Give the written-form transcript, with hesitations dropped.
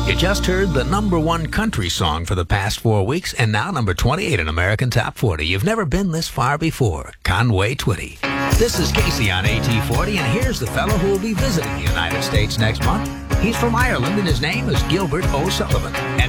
You just heard the #1 country song for the past 4 weeks, and now number 28 in American Top 40. You've never been this far before. Conway Twitty. This is Casey on AT40, and here's the fellow who will be visiting the United States next month. He's from Ireland, and his name is Gilbert O'Sullivan. And